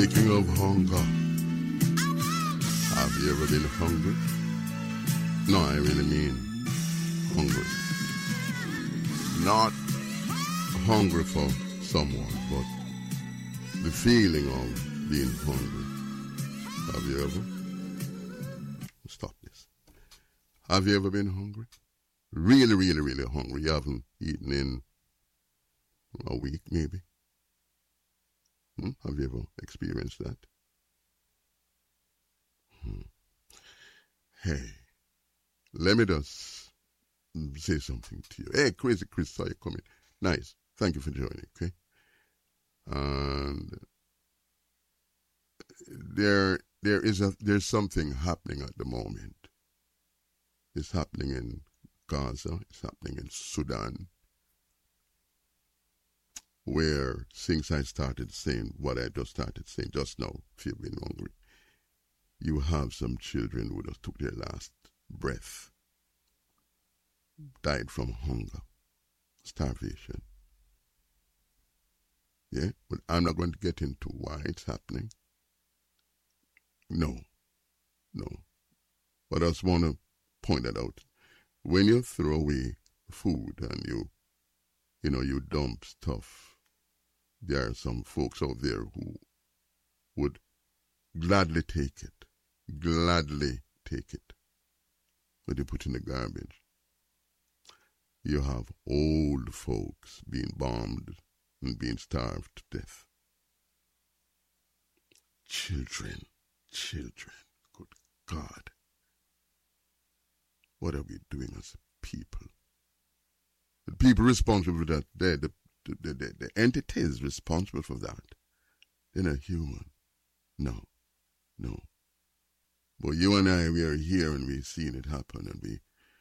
Speaking of hunger, have you ever been hungry? No, I really mean hungry. Not hungry for someone, but the feeling of being hungry. Have you ever? Stop this. Have you ever been hungry? Really, really, really hungry. You haven't eaten in a week, maybe. Have you ever experienced that? Hey, let me just say something to you. Hey, Crazy Chris, saw you coming. Nice. Thank you for joining, okay? And there's something happening at the moment. It's happening in Gaza. It's happening in Sudan, where since I started saying what I just started saying just now, if you've been hungry, you have some children who just took their last breath, died from hunger, starvation. Yeah, but I'm not going to get into why it's happening. No. But I just want to point that out. When you throw away food and you dump stuff, there are some folks out there who would gladly take it, but they put in the garbage. You have old folks being bombed and being starved to death. Children, good God. What are we doing as people? The people responsible for that, the entities responsible for that, they're not human. No. But you and I, we are here and we're seeing it happen, and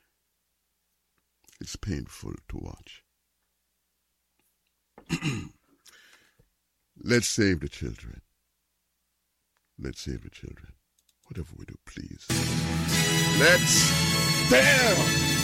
it's painful to watch. Let's save the children. Whatever we do, please. Let's damn!